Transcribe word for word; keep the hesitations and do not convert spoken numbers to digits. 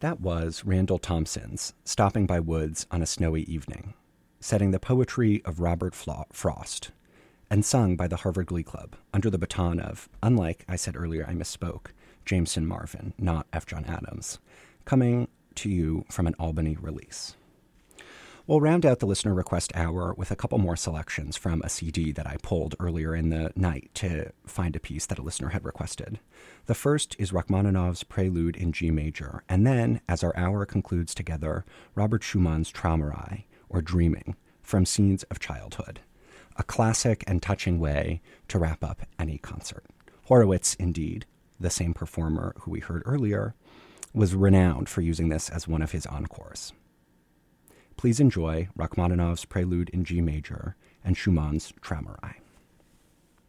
That was Randall Thompson's Stopping by Woods on a Snowy Evening, setting the poetry of Robert Frost, and sung by the Harvard Glee Club under the baton of, unlike I said earlier, I misspoke, Jameson Marvin, not F. John Adams, coming to you from an Albany release. We'll round out the listener request hour with a couple more selections from a C D that I pulled earlier in the night to find a piece that a listener had requested. The first is Rachmaninoff's Prelude in G major, and then, as our hour concludes together, Robert Schumann's Traumerei, or Dreaming, from Scenes of Childhood, a classic and touching way to wrap up any concert. Horowitz, indeed, the same performer who we heard earlier, was renowned for using this as one of his encores. Please enjoy Rachmaninoff's Prelude in G major and Schumann's Traumerei.